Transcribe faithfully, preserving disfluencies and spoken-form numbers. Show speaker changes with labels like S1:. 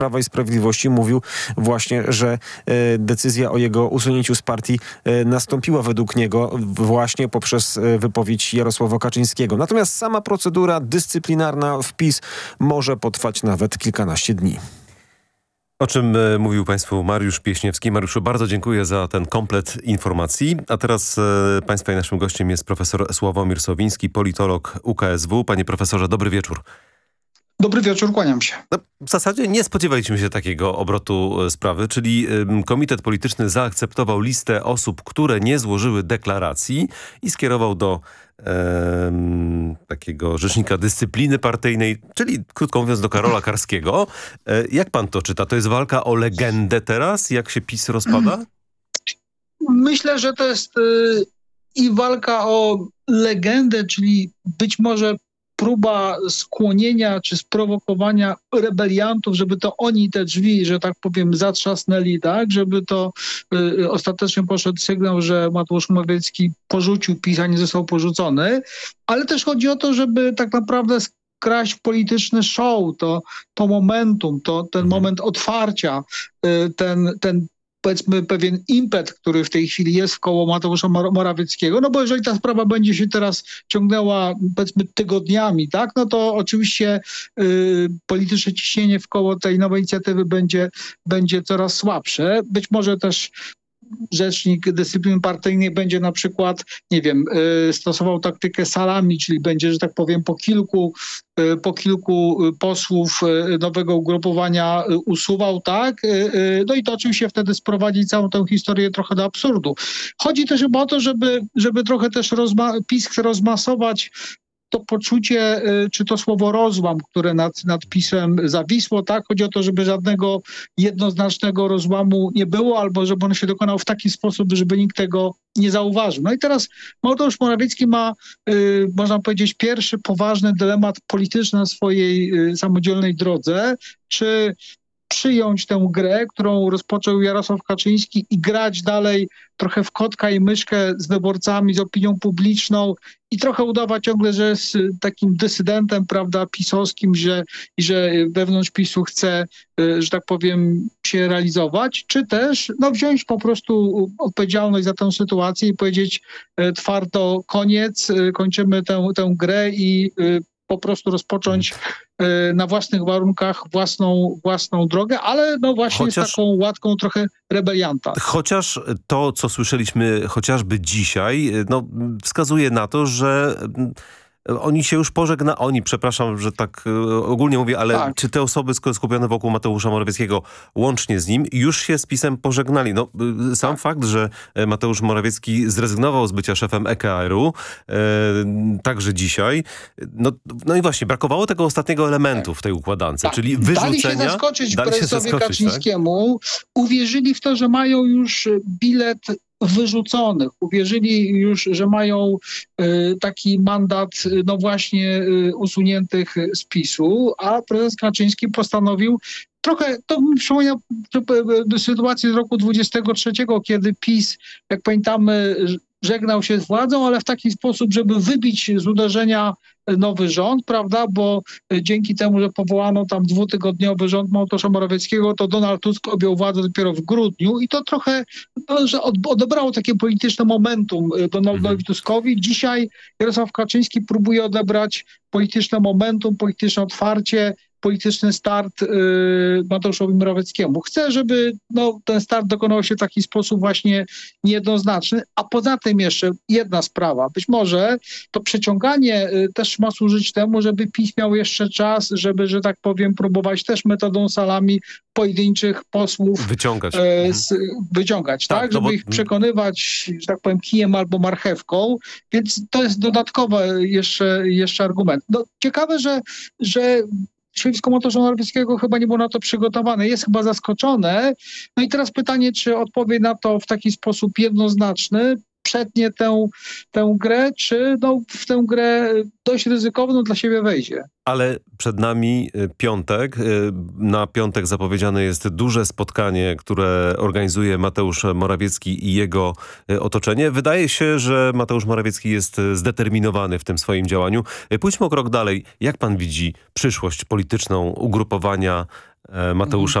S1: Prawa i Sprawiedliwości mówił właśnie, że e, decyzja o jego usunięciu z partii e, nastąpiła według niego właśnie poprzez e, wypowiedź Jarosława Kaczyńskiego. Natomiast sama procedura dyscyplinarna w PiS może potrwać nawet kilkanaście dni.
S2: O czym e, mówił Państwu Mariusz Pieśniewski. Mariuszu, bardzo dziękuję za ten komplet informacji. A teraz e, Państwa i naszym gościem jest profesor Sławomir Sowiński, politolog U K S W. Panie profesorze, dobry wieczór.
S3: Dobry wieczór, kłaniam się.
S2: No, w zasadzie nie spodziewaliśmy się takiego obrotu e, sprawy, czyli e, Komitet Polityczny zaakceptował listę osób, które nie złożyły deklaracji i skierował do e, takiego rzecznika dyscypliny partyjnej, czyli krótko mówiąc do Karola Karskiego. E, jak pan to czyta? To jest walka o legendę teraz? Jak się PiS rozpada?
S3: Myślę, że to jest y, i walka o legendę, czyli być może próba skłonienia czy sprowokowania rebeliantów, żeby to oni te drzwi, że tak powiem, zatrzasnęli, tak, żeby to y, ostatecznie poszedł sygnał, że Mateusz Morawiecki porzucił PiS, a nie został porzucony, ale też chodzi o to, żeby tak naprawdę kraść polityczny show, to, to momentum, to ten moment otwarcia, y, ten, ten powiedzmy pewien impet, który w tej chwili jest wkoło Mateusza Morawieckiego, no bo jeżeli ta sprawa będzie się teraz ciągnęła powiedzmy tygodniami, tak, no to oczywiście y, polityczne ciśnienie wkoło tej nowej inicjatywy będzie, będzie coraz słabsze. Być może też rzecznik dyscypliny partyjnej będzie na przykład, nie wiem, y, stosował taktykę salami, czyli będzie, że tak powiem, po kilku, y, po kilku posłów y, nowego ugrupowania y, usuwał, tak? Y, y, no i to oczywiście wtedy sprowadzi całą tę historię trochę do absurdu. Chodzi też chyba o to, żeby, żeby trochę też rozma- PiS chce rozmasować to poczucie, czy to słowo rozłam, które nad, nad PiS-em zawisło, tak? Chodzi o to, żeby żadnego jednoznacznego rozłamu nie było, albo żeby on się dokonał w taki sposób, żeby nikt tego nie zauważył. No i teraz Mateusz Morawiecki ma, y, można powiedzieć, pierwszy poważny dylemat polityczny na swojej y, samodzielnej drodze, czy przyjąć tę grę, którą rozpoczął Jarosław Kaczyński i grać dalej trochę w kotka i myszkę z wyborcami, z opinią publiczną i trochę udawać ciągle, że jest takim dysydentem, prawda, pisowskim, że, i że wewnątrz PiSu chce, że tak powiem, się realizować, czy też no, wziąć po prostu odpowiedzialność za tę sytuację i powiedzieć twardo koniec, kończymy tę, tę grę i po prostu rozpocząć na własnych warunkach własną, własną drogę, ale no właśnie Chociaż... z taką łatką trochę rebelianta.
S2: Chociaż to, co słyszeliśmy chociażby dzisiaj, no, wskazuje na to, że oni się już pożegna, oni, przepraszam, że tak ogólnie mówię, ale tak. Czy te osoby skupione wokół Mateusza Morawieckiego łącznie z nim już się z PiS-em pożegnali? No, sam tak. fakt, że Mateusz Morawiecki zrezygnował z bycia szefem E K R-u, e, także dzisiaj. No, no i właśnie, brakowało tego ostatniego elementu w tej układance, tak. czyli wyrzucenia.
S3: Dali się zaskoczyć
S2: dali
S3: prezesowi
S2: się zaskoczyć,
S3: Kaczyńskiemu. Tak? Uwierzyli w to, że mają już bilet wyrzuconych. Uwierzyli już, że mają y, taki mandat, no właśnie y, usuniętych z PiSu, a prezes Kaczyński postanowił trochę, to mi przypomina sytuację z roku dwudziestego trzeciego, kiedy PiS, jak pamiętamy, żegnał się z władzą, ale w taki sposób, żeby wybić z uderzenia nowy rząd, prawda, bo dzięki temu, że powołano tam dwutygodniowy rząd Mateusza Morawieckiego, to Donald Tusk objął władzę dopiero w grudniu i to trochę no, że odebrało takie polityczne momentum Donaldowi mhm. Tuskowi. Dzisiaj Jarosław Kaczyński próbuje odebrać polityczne momentum, polityczne otwarcie, polityczny start yy, Mateuszowi Morawieckiemu. Chcę, żeby no, ten start dokonał się w taki sposób właśnie niejednoznaczny, a poza tym jeszcze jedna sprawa. Być może to przeciąganie y, też ma służyć temu, żeby PiS miał jeszcze czas, żeby, że tak powiem, próbować też metodą salami pojedynczych posłów
S2: wyciągać,
S3: y, z, wyciągać tak, tak? Żeby no bo... ich przekonywać, że tak powiem, kijem albo marchewką, więc to jest dodatkowy jeszcze, jeszcze argument. No, ciekawe, że, że środowisko Mateusza Morawieckiego chyba nie było na to przygotowane. Jest chyba zaskoczone. No i teraz pytanie, czy odpowie na to w taki sposób jednoznaczny, przetnie tę, tę grę, czy no, w tę grę dość ryzykowną dla siebie wejdzie.
S2: Ale przed nami piątek. Na piątek zapowiedziane jest duże spotkanie, które organizuje Mateusz Morawiecki i jego otoczenie. Wydaje się, że Mateusz Morawiecki jest zdeterminowany w tym swoim działaniu. Pójdźmy o krok dalej. Jak pan widzi przyszłość polityczną ugrupowania Mateusza